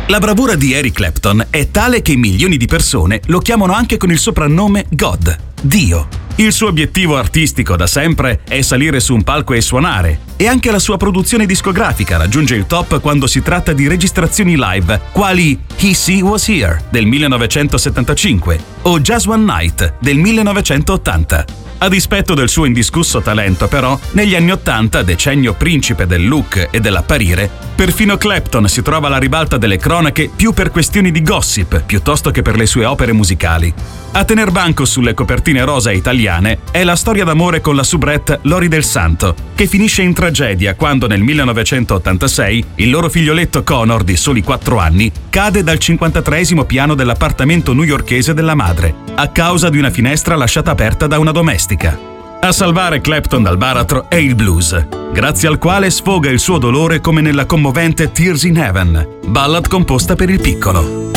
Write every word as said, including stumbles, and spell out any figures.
La bravura di Eric Clapton è tale che milioni di persone lo chiamano anche con il soprannome God, Dio. Il suo obiettivo artistico da sempre è salire su un palco e suonare, e anche la sua produzione discografica raggiunge il top quando si tratta di registrazioni live, quali He See Was Here del millenovecentosettantacinque o Just One Night del millenovecentottanta. A dispetto del suo indiscusso talento, però, negli anni Ottanta, decennio principe del look e dell'apparire, perfino Clapton si trova alla ribalta delle cronache più per questioni di gossip piuttosto che per le sue opere musicali. A tener banco sulle copertine rosa italiane è la storia d'amore con la soubrette Lori Del Santo, che finisce in tragedia quando nel millenovecentottantasei il loro figlioletto Connor, di soli quattro anni, cade dal cinquantatreesimo piano dell'appartamento newyorkese della madre, a causa di una finestra lasciata aperta da una domestica. A salvare Clapton dal baratro è il blues, grazie al quale sfoga il suo dolore come nella commovente Tears in Heaven, ballad composta per il piccolo.